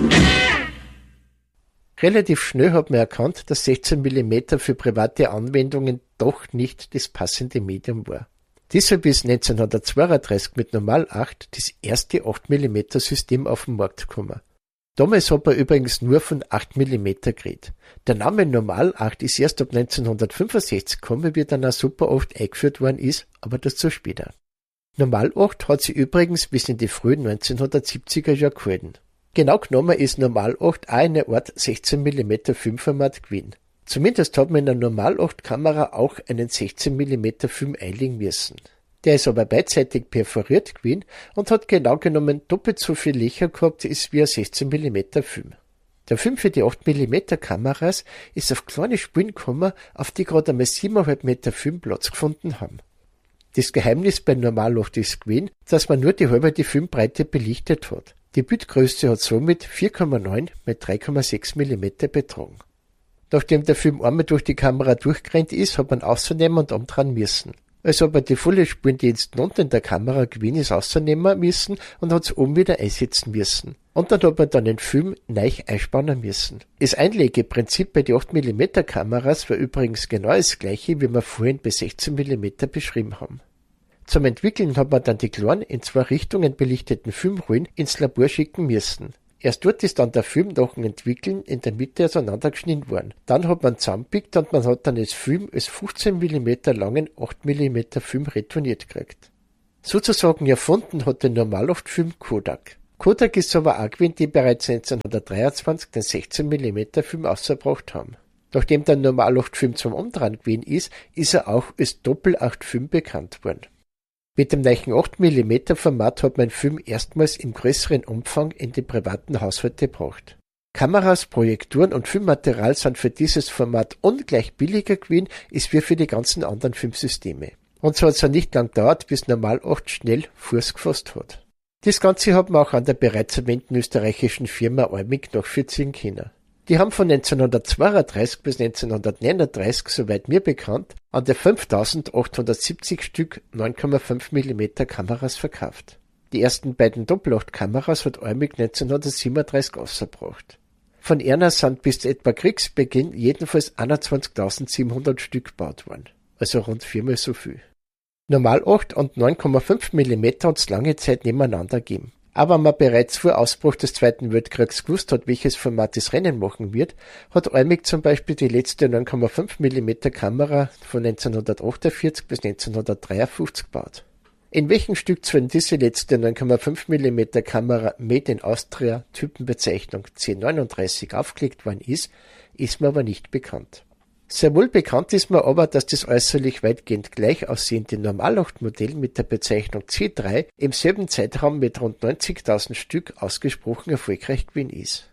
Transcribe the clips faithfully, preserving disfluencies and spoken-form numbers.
Relativ schnell hat man erkannt, dass sechzehn Millimeter für private Anwendungen doch nicht das passende Medium war. Deshalb ist neunzehnhundertzweiunddreißig mit Normal acht das erste acht Millimeter System auf den Markt gekommen. Damals hat man übrigens nur von acht Millimeter geredet. Der Name Normal acht ist erst ab neunzehnhundertfünfundsechzig gekommen, wie dann auch Super acht eingeführt worden ist, aber dazu später. Normal acht hat sich übrigens bis in die frühen neunzehnhundertsiebziger Jahre gehalten. Genau genommen ist Normal acht auch eine Art sechzehn Millimeter Filmformat gewesen. Zumindest hat man in der Normal acht Kamera auch einen sechzehn Millimeter Film einlegen müssen. Der ist aber beidseitig perforiert gewesen und hat genau genommen doppelt so viel Löcher gehabt ist wie ein sechzehn Millimeter Film. Der Film für die acht Millimeter Kameras ist auf kleine Spulen gekommen, auf die gerade einmal sieben Komma fünf Meter Film Platz gefunden haben. Das Geheimnis bei Normal acht ist gewesen, dass man nur die halbe die Filmbreite belichtet hat. Die Bildgröße hat somit vier Komma neun mit drei Komma sechs Millimeter betragen. Nachdem der Film einmal durch die Kamera durchgerannt ist, hat man auszunehmen und umdrehen müssen. Also hat man die volle Spuren, die jetzt unten in der Kamera gewesen ist, auszunehmen müssen und hat es oben wieder einsetzen müssen. Und dann hat man dann den Film neu einspannen müssen. Das Einlegeprinzip bei den acht Millimeter Kameras war übrigens genau das gleiche, wie wir vorhin bei sechzehn Millimeter beschrieben haben. Zum Entwickeln hat man dann die kleinen, in zwei Richtungen belichteten Filmrollen ins Labor schicken müssen. Erst dort ist dann der Film nach dem Entwickeln in der Mitte auseinandergeschnitten worden. Dann hat man zusammengepickt und man hat dann das Film als fünfzehn Millimeter langen acht Millimeter Film retourniert gekriegt. Sozusagen erfunden hat den Normal acht Film Kodak. Kodak ist aber auch gewesen, die bereits neunzehnhundertdreiundzwanzig den sechzehn Millimeter Film ausgebracht haben. Nachdem der Normal acht Film zum Umdrehen gewesen ist, ist er auch als Doppel acht Film bekannt worden. Mit dem neuen acht Millimeter Format hat man Film erstmals im größeren Umfang in die privaten Haushalte gebracht. Kameras, Projektoren und Filmmaterial sind für dieses Format ungleich billiger gewesen, als wie für die ganzen anderen Filmsysteme. Und so hat es ja nicht lang gedauert, bis Normal acht schnell Fuß gefasst hat. Das Ganze hat man auch an der bereits erwähnten österreichischen Firma Eumig nachvollziehen können. Die haben von neunzehnhundertzweiunddreißig bis neunzehnhundertneununddreißig, soweit mir bekannt, an der fünftausendachthundertsiebzig Stück neun Komma fünf Millimeter Kameras verkauft. Die ersten beiden Doppel-acht-Kameras hat Eumig neunzehnhundertsiebenunddreißig ausgebracht. Von einer sind bis etwa Kriegsbeginn jedenfalls einundzwanzigtausendsiebenhundert Stück gebaut worden, also rund viermal so viel. Normal acht und neun Komma fünf Millimeter hat es lange Zeit nebeneinander gegeben. Aber man bereits vor Ausbruch des Zweiten Weltkriegs gewusst hat, welches Format das Rennen machen wird, hat Eumig zum Beispiel die letzte neun Komma fünf Millimeter Kamera von neunzehnhundertachtundvierzig bis neunzehnhundertdreiundfünfzig gebaut. In welchem Stückzahlen diese letzte neun Komma fünf Millimeter Kamera Made in Austria Typenbezeichnung C neununddreißig aufgelegt worden ist, ist mir aber nicht bekannt. Sehr wohl bekannt ist mir aber, dass das äußerlich weitgehend gleich aussehende Normal acht Modell mit der Bezeichnung C drei im selben Zeitraum mit rund neunzigtausend Stück ausgesprochen erfolgreich gewesen ist.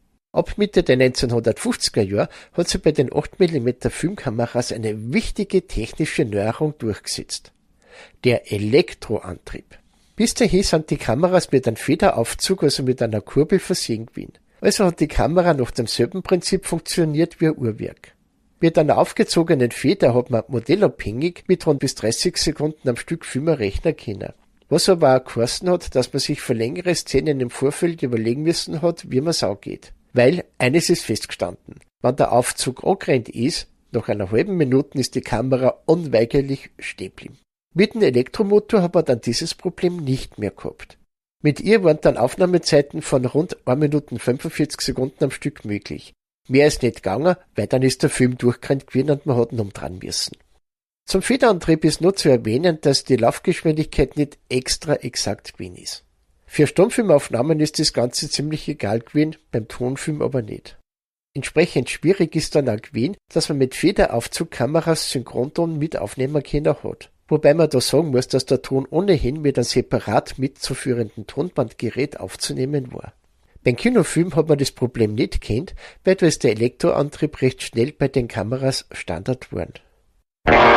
Ab Mitte der neunzehnhundertfünfziger Jahre hat sich bei den acht Millimeter Filmkameras eine wichtige technische Neuerung durchgesetzt. Der Elektroantrieb. Bis dahin sind die Kameras mit einem Federaufzug, also mit einer Kurbel, versehen gewesen. Also hat die Kamera nach demselben Prinzip funktioniert wie ein Uhrwerk. Mit einer aufgezogenen Feder hat man modellabhängig mit rund bis dreißig Sekunden am Stück Filme rechnen können. Was aber auch geheißen hat, dass man sich für längere Szenen im Vorfeld überlegen müssen hat, wie man es angeht. Weil eines ist festgestanden: Wenn der Aufzug angerannt ist, nach einer halben Minute ist die Kamera unweigerlich stehen geblieben. Mit dem Elektromotor hat man dann dieses Problem nicht mehr gehabt. Mit ihr waren dann Aufnahmezeiten von rund eine Minute fünfundvierzig Sekunden am Stück möglich. Mehr ist nicht gegangen, weil dann ist der Film durchgerannt gewesen und man hat ihn umdrehen müssen. Zum Federantrieb ist nur zu erwähnen, dass die Laufgeschwindigkeit nicht extra exakt gewesen ist. Für Stummfilmaufnahmen ist das Ganze ziemlich egal gewesen, beim Tonfilm aber nicht. Entsprechend schwierig ist dann auch gewesen, dass man mit Federaufzugkameras Synchronton mit aufnehmen können hat. Wobei man da sagen muss, dass der Ton ohnehin mit einem separat mitzuführenden Tonbandgerät aufzunehmen war. Beim Kinofilm hat man das Problem nicht gekannt, weil da ist der Elektroantrieb recht schnell bei den Kameras Standard geworden.